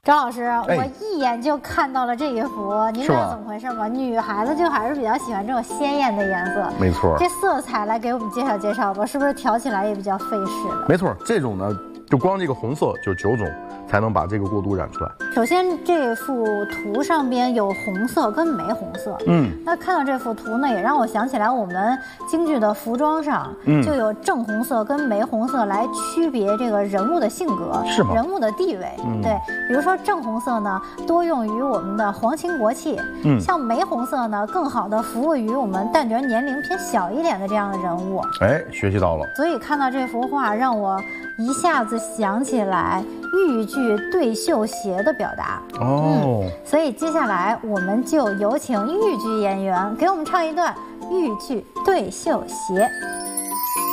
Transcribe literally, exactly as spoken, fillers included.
张老师， 哎、 我一眼就看到了这一幅，您知道怎么回事吗？女孩子就还是比较喜欢这种鲜艳的颜色。 没错， 这色彩来给我们介绍介绍吧，是不是调起来也比较费事的？ 没错，这种呢，就光这个红色就九种才能把这个过渡染出来。 首先，这幅图上边有红色跟玫红色。嗯，那看到这幅图呢，也让我想起来我们京剧的服装上，嗯，就有正红色跟玫红色来区别这个人物的性格， 是吗？ 人物的地位。嗯，对，比如说正红色呢，多用于我们的皇亲国戚。嗯，像玫红色呢，更好的服务于我们旦角年龄偏小一点的这样的人物。 哎，学习到了。 所以看到这幅画，让我一下子想起来豫剧对绣鞋的表达哦、嗯， 所以接下来我们就有请豫剧演员给我们唱一段豫剧对绣鞋。